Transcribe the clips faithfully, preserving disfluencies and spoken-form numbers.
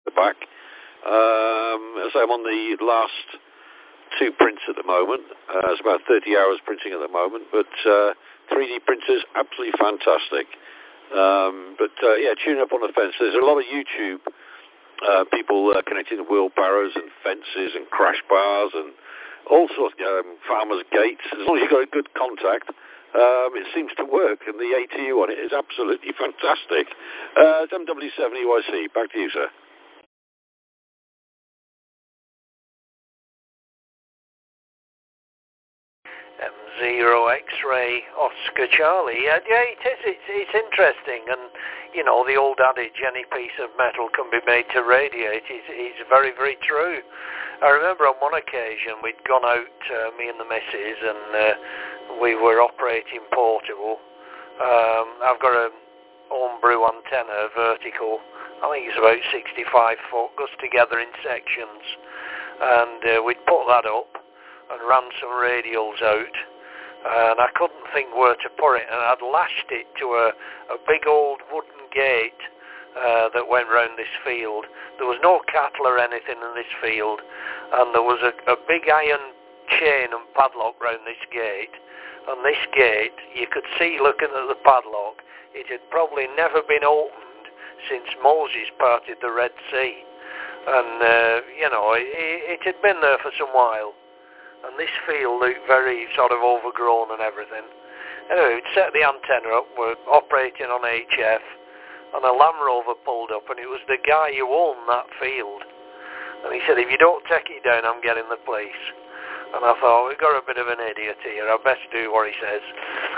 the back. Um, as I'm on the last two prints at the moment. Uh, it's about thirty hours printing at the moment, but uh, three D printers, absolutely fantastic. Um, but uh, yeah, tuning up on the fence. There's a lot of YouTube uh, people uh, connecting to wheelbarrows and fences and crash bars and all sorts of um, farmers' gates. As long as you've got a good contact, um, it seems to work, and the A T U on it is absolutely fantastic. Uh, it's M W seven E Y C. Back to you, sir. M zero X-ray Oscar Charlie. Yeah, yeah, it is. It's, it's interesting, and you know the old adage, any piece of metal can be made to radiate. Is is very, very true. I remember on one occasion we'd gone out, uh, me and the missus, and uh, we were operating portable. Um, I've got a homebrew antenna, vertical. I think it's about sixty-five foot, goes together in sections, and uh, we'd put that up and ran some radials out, and I couldn't think where to put it, and I'd lashed it to a, a big old wooden gate uh, that went round this field. There was no cattle or anything in this field, and there was a, a big iron chain and padlock round this gate, and this gate, you could see looking at the padlock, it had probably never been opened since Moses parted the Red Sea, and uh, you know, it, it had been there for some while. And this field looked very sort of overgrown and everything. Anyway, we'd set the antenna up, we're operating on H F, and a Land Rover pulled up, and it was the guy who owned that field. And he said, if you don't take it down, I'm getting the police. And I thought, we've got a bit of an idiot here, I best do what he says.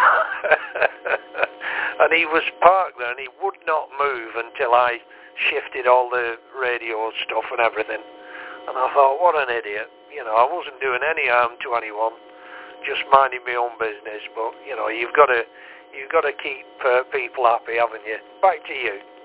And he was parked there, and he would not move until I shifted all the radio stuff and everything. And I thought, what an idiot. You know, I wasn't doing any harm to anyone, just minding my own business. But, you know, you've got to, you've got to keep uh, people happy, haven't you? Back to you.